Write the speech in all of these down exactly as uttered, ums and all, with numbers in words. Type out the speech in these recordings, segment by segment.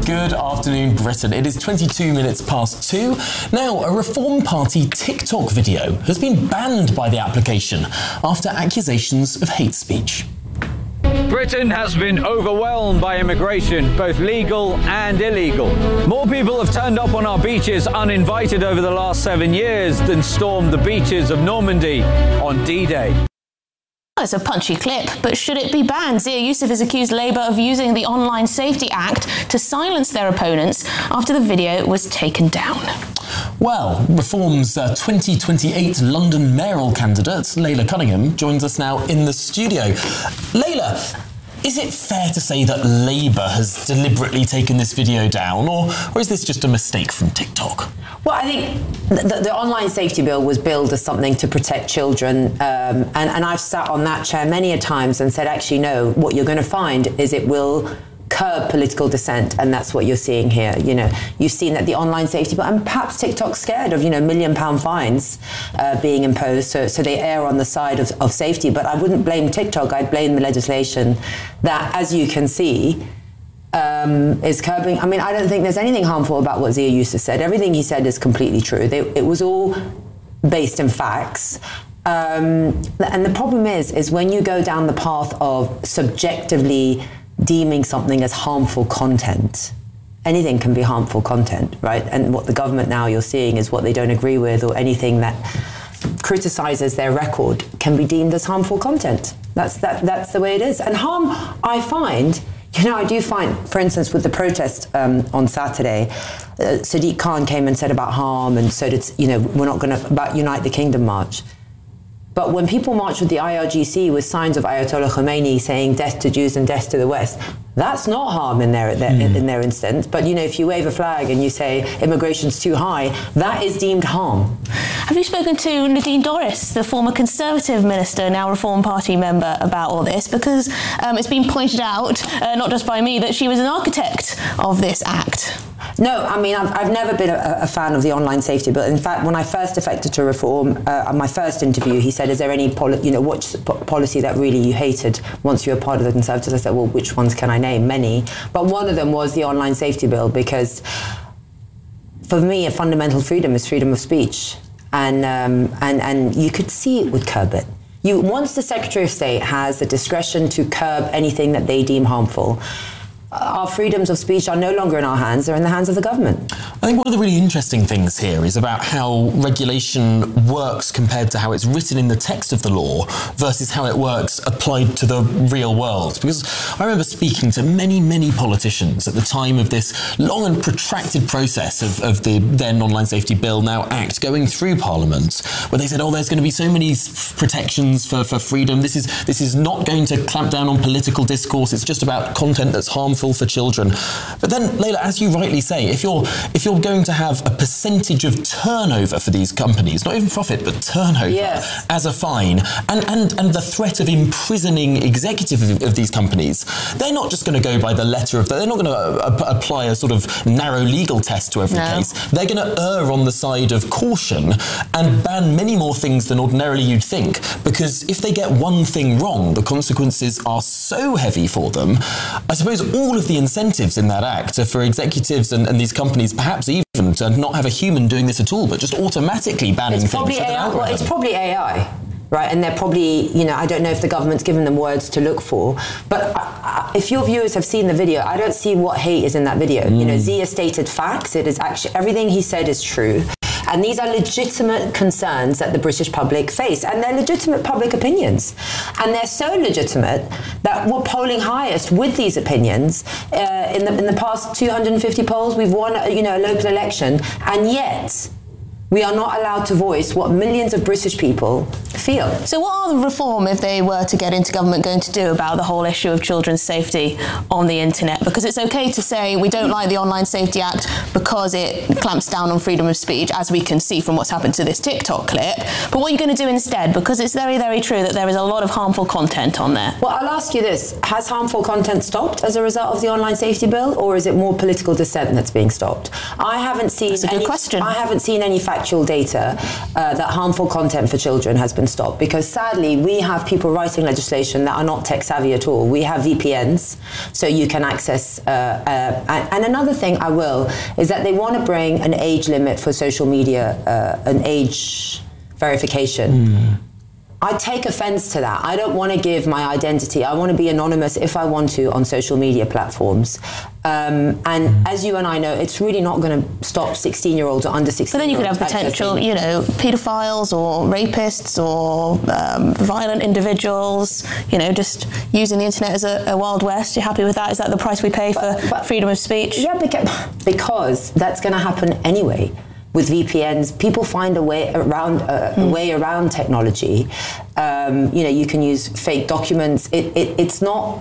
Good afternoon, Britain. It is twenty-two minutes past two. Now, a Reform Party TikTok video has been banned by the application after accusations of hate speech. Britain has been overwhelmed by immigration, both legal and illegal. More people have turned up on our beaches uninvited over the last seven years than stormed the beaches of Normandy on D-Day. It's a punchy clip, but should it be banned? Zia Youssef has accused Labour of using the Online Safety Act to silence their opponents after the video was taken down. Well, Reform's uh, twenty twenty-eight London mayoral candidate, Layla Cunningham, joins us now in the studio. Layla, is it fair to say that Labour has deliberately taken this video down, or, or is this just a mistake from TikTok? Well, I think the, the online safety bill was billed as something to protect children, um, and, and I've sat on that chair many a times and said, actually, no, what you're going to find is it will curb political dissent, and that's what you're seeing here. You know, you've seen that the online safety bill, and perhaps TikTok's scared of, you know, million pound fines uh, being imposed, so, so they err on the side of, of safety. But I wouldn't blame TikTok, I'd blame the legislation that, as you can see, Um, is curbing. I mean, I don't think there's anything harmful about what Zia Youssef said. Everything he said is completely true. They, it was all based in facts. Um, and the problem is, is when you go down the path of subjectively deeming something as harmful content, anything can be harmful content, right? And what the government now you're seeing is what they don't agree with, or anything that criticizes their record can be deemed as harmful content. That's, that, that's the way it is. And harm, I find, You know, I do find, for instance, with the protest um, on Saturday, uh, Sadiq Khan came and said about harm, and so did, you know, we're not going to, about Unite the Kingdom march. But when people march with the I R G C with signs of Ayatollah Khomeini saying death to Jews and death to the West, that's not harm in their, their mm. in their instance. But, you know, if you wave a flag and you say immigration's too high, that is deemed harm. Have you spoken to Nadine Dorries, the former Conservative minister, now Reform Party member, about all this? Because um, it's been pointed out, uh, not just by me, that she was an architect of this act. No, I mean, I've, I've never been a, a fan of the online safety bill. In fact, when I first defected to Reform, uh, on my first interview, he said, is there any poli- you know, what's policy that really you hated once you were part of the Conservatives? I said, well, which ones can I name? Many. But one of them was the online safety bill, because for me, a fundamental freedom is freedom of speech. And, um, and, and you could see it would curb it. You, once the Secretary of State has the discretion to curb anything that they deem harmful, our freedoms of speech are no longer in our hands, they're in the hands of the government. I think one of the really interesting things here is about how regulation works compared to how it's written in the text of the law versus how it works applied to the real world. Because I remember speaking to many, many politicians at the time of this long and protracted process of, of the then Online Safety Bill, now Act, going through Parliament, where they said, oh, there's going to be so many protections for, for freedom. This is, this is not going to clamp down on political discourse. It's just about content that's harmful for children. But then, Layla, as you rightly say, if you're if you're going to have a percentage of turnover for these companies, not even profit, but turnover, yes, as a fine, and, and, and the threat of imprisoning executives of, of these companies, they're not just going to go by the letter of the, they're not going to uh, apply a sort of narrow legal test to every no. case. They're going to err on the side of caution and ban many more things than ordinarily you'd think, because if they get one thing wrong, the consequences are so heavy for them. I suppose all All of the incentives in that act are for executives and, and these companies, perhaps even to not have a human doing this at all, but just automatically banning it's things. Probably A I, well, it's probably A I, right? And they're probably, you know, I don't know if the government's given them words to look for, but uh, if your viewers have seen the video, I don't see what hate is in that video. Mm. You know, Zia stated facts. It is actually, everything he said is true. And these are legitimate concerns that the British public face, and they're legitimate public opinions. And they're so legitimate that we're polling highest with these opinions. Uh, in the in the past two hundred fifty polls, we've won, you know, a local election, and yet we are not allowed to voice what millions of British people feel. So what are the Reform, if they were to get into government, going to do about the whole issue of children's safety on the internet? Because it's okay to say we don't like the Online Safety Act because it clamps down on freedom of speech, as we can see from what's happened to this TikTok clip. But what are you going to do instead? Because it's very, very true that there is a lot of harmful content on there. Well, I'll ask you this. Has harmful content stopped as a result of the Online Safety Bill, or is it more political dissent that's being stopped? I haven't seen That's a good any, question. I haven't seen any fact factual data uh, that harmful content for children has been stopped, because sadly we have people writing legislation that are not tech savvy at all. We have V P Ns, so you can access, uh, uh, and, and another thing I will, is that they want to bring an age limit for social media, uh, an age verification. Mm. I take offense to that. I don't want to give my identity. I want to be anonymous if I want to on social media platforms. Um, and as you and I know, it's really not going to stop sixteen-year-olds or under sixteen. But then you could have potential, you know, paedophiles or rapists or um, violent individuals, you know, just using the internet as a, a Wild West. You're happy with that? Is that the price we pay for but, but, freedom of speech? Yeah, because, because that's going to happen anyway. With V P Ns, people find a way around uh, mm. a way around technology. Um, you know, you can use fake documents. It, it, it's not.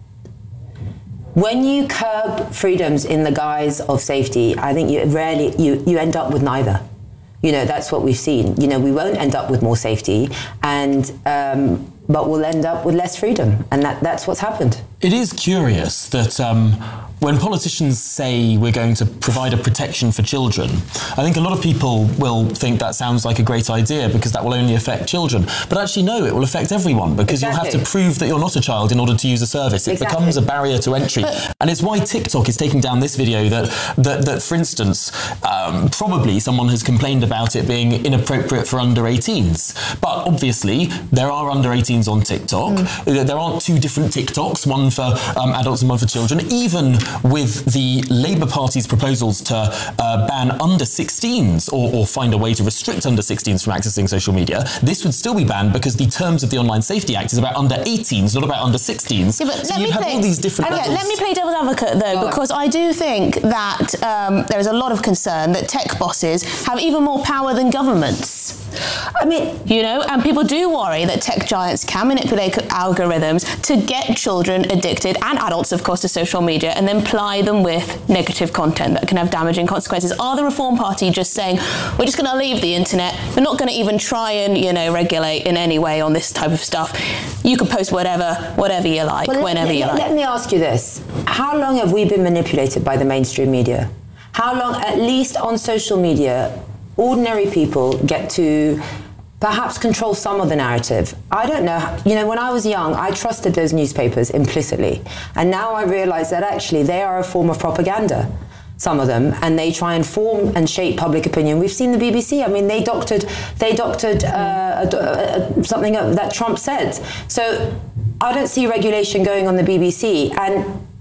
When you curb freedoms in the guise of safety, I think you rarely you you end up with neither. You know, that's what we've seen. You know, we won't end up with more safety, and um, but we'll end up with less freedom, and that that's what's happened. It is curious that um, when politicians say we're going to provide a protection for children, I think a lot of people will think that sounds like a great idea because that will only affect children. But actually, no, it will affect everyone because exactly. you'll have to prove that you're not a child in order to use a service. It exactly. becomes a barrier to entry. But, and it's why TikTok is taking down this video that, that, that for instance, um, probably someone has complained about it being inappropriate for under eighteens. But obviously, there are under eighteens on TikTok. Mm. There aren't two different TikToks, one for um, adults and one for children. Even with the Labour Party's proposals to uh, ban under sixteens or, or find a way to restrict under sixteens from accessing social media, this would still be banned because the terms of the Online Safety Act is about under eighteens, not about under sixteens. Yeah, but so let you me have play, all these different okay, levels. Let me play devil's advocate though, oh. because I do think that um, there is a lot of concern that tech bosses have even more power than governments. I mean, you know, and people do worry that tech giants can manipulate algorithms to get children addicted, and adults, of course, to social media, and then ply them with negative content that can have damaging consequences. Are the Reform Party just saying, we're just going to leave the internet, we're not going to even try and, you know, regulate in any way on this type of stuff? You can post whatever, whatever you like, well, whenever let, you let, like. Let me ask you this. How long have we been manipulated by the mainstream media? How long, at least on social media, ordinary people get to perhaps control some of the narrative? I don't know. You know, when I was young, I trusted those newspapers implicitly. And now I realize that actually they are a form of propaganda, some of them, and they try and form and shape public opinion. We've seen the B B C. I mean, they doctored, they doctored uh, a, a, something that Trump said. So I don't see regulation going on the B B C. And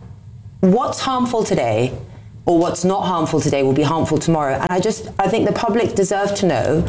what's harmful today, or what's not harmful today, will be harmful tomorrow. And I just, I think the public deserve to know,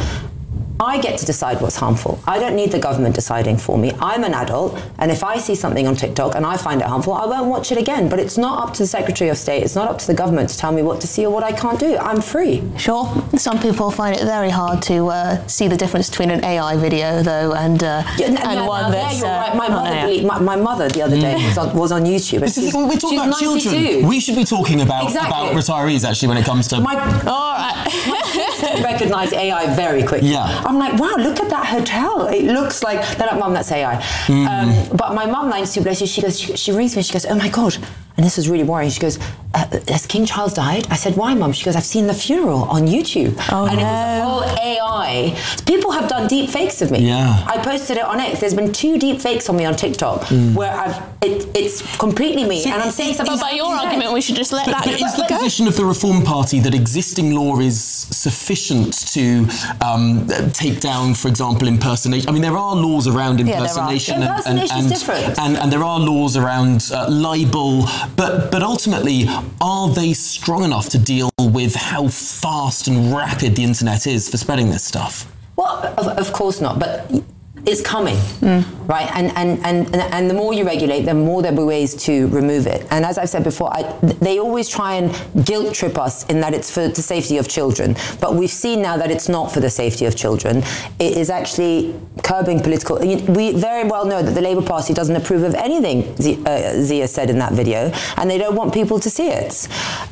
I get to decide what's harmful. I don't need the government deciding for me. I'm an adult, and if I see something on TikTok and I find it harmful, I won't watch it again. But it's not up to the Secretary of State, it's not up to the government to tell me what to see or what I can't do. I'm free. Sure. Some people find it very hard to uh, see the difference between an A I video, though, and, uh, yeah, and no, one no, that's... Yeah, you're right. My, uh, mother, oh, yeah. my, my mother the other day was, on, was on YouTube. And she's, we're talking she's about ninety-two. Children. We should be talking about, exactly. about retirees, actually, when it comes to... My, all right. my recognise A I very quickly. Yeah. I'm like, wow, look at that hotel. It looks like... They're like, Mum, that's A I. Mm. Um, but my mum, ninety-two, bless you, she goes, she, she reads me, she goes, oh my God. And this is really worrying. She goes, uh, has King Charles died? I said, why, Mum? She goes, I've seen the funeral on YouTube. Oh, and no. it was all A I. People have done deep fakes of me. Yeah. I posted it on X. There's been two deep fakes on me on TikTok mm. where I've, it, it's completely me. See, and I'm saying something... But by your argument, we should just let but, that but is go. the position of the Reform Party that existing law is sufficient to um, take down, for example, impersonation? I mean, there are laws around impersonation. Yeah, and, and, and, different. And, and there are laws around uh, libel, but, but ultimately, are they strong enough to deal with how fast and rapid the internet is for spreading this stuff? Well, of, of course not, but it's coming, mm. right? And, and and and the more you regulate, the more there'll be ways to remove it. And as I've said before, I, they always try and guilt trip us in that it's for the safety of children. But we've seen now that it's not for the safety of children. It is actually curbing political... We very well know that the Labour Party doesn't approve of anything Zia said in that video, and they don't want people to see it.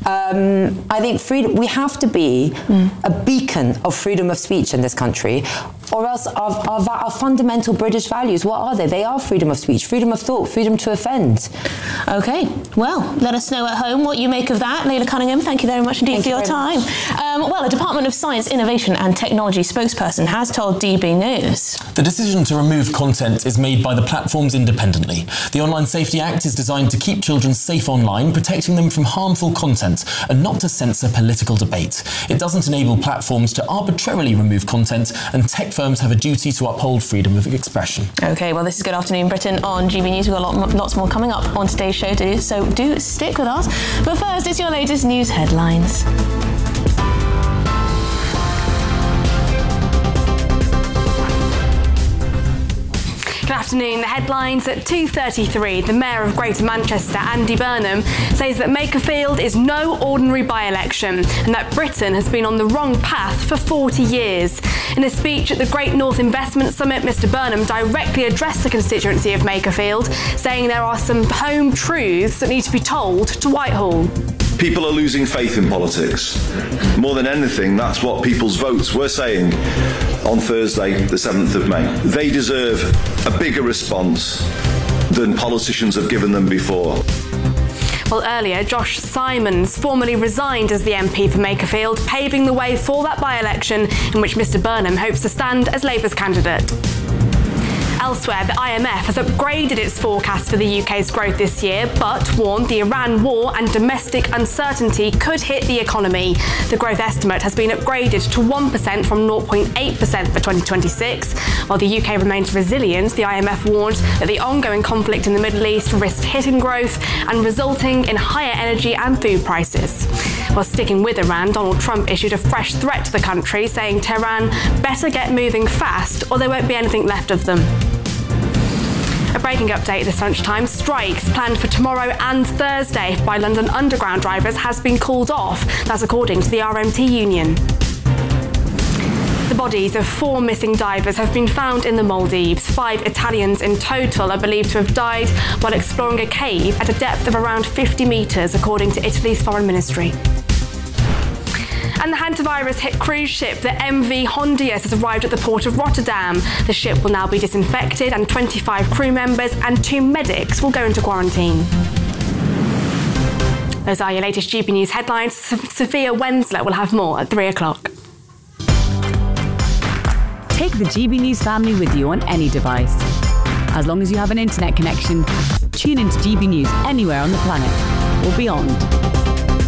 Um, I think freedom, we have to be mm. a beacon of freedom of speech in this country, or else our, our, our fundamental British values, what are they? They are freedom of speech, freedom of thought, freedom to offend. Okay, well, let us know at home what you make of that. Layla Cunningham, thank you very much indeed thank for your time. Um, Um, well, a Department of Science, Innovation and Technology spokesperson has told D B News. The decision to remove content is made by the platforms independently. The Online Safety Act is designed to keep children safe online, protecting them from harmful content and not to censor political debate. It doesn't enable platforms to arbitrarily remove content, and tech firms have a duty to uphold freedom of expression. OK, well, this is Good Afternoon Britain on G B News. We've got a lot, lots more coming up on today's show, too, so do stick with us. But first, it's your latest news headlines. Good afternoon. The headlines at two thirty-three. The Mayor of Greater Manchester, Andy Burnham, says that Makerfield is no ordinary by-election and that Britain has been on the wrong path for forty years. In a speech at the Great North Investment Summit, Mister Burnham directly addressed the constituency of Makerfield, saying there are some home truths that need to be told to Whitehall. People are losing faith in politics. More than anything, that's what people's votes were saying on Thursday, the seventh of May. They deserve a bigger response than politicians have given them before. Well, earlier, Josh Simons formally resigned as the M P for Makerfield, paving the way for that by-election in which Mister Burnham hopes to stand as Labour's candidate. Elsewhere, the I M F has upgraded its forecast for the U K's growth this year, but warned the Iran war and domestic uncertainty could hit the economy. The growth estimate has been upgraded to one percent from zero point eight percent for twenty twenty-six. While the U K remains resilient, the I M F warned that the ongoing conflict in the Middle East risks hitting growth and resulting in higher energy and food prices. While sticking with Iran, Donald Trump issued a fresh threat to the country, saying Tehran better get moving fast or there won't be anything left of them. A breaking update this lunchtime. Strikes planned for tomorrow and Thursday by London Underground drivers has been called off. That's according to the R M T union. The bodies of four missing divers have been found in the Maldives. Five Italians in total are believed to have died while exploring a cave at a depth of around fifty metres, according to Italy's foreign ministry. And the hantavirus-hit cruise ship, the M V Hondius, has arrived at the port of Rotterdam. The ship will now be disinfected and twenty-five crew members and two medics will go into quarantine. Those are your latest G B News headlines. Sophia Wensler will have more at three o'clock. Take the G B News family with you on any device. As long as you have an internet connection, tune into G B News anywhere on the planet or beyond.